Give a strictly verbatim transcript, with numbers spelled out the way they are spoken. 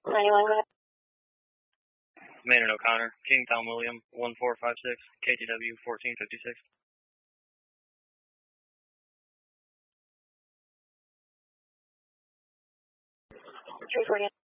ninety-one. Maynard O'Connor, King Tom William, one four five six, K T W fourteen fifty-six. three forty.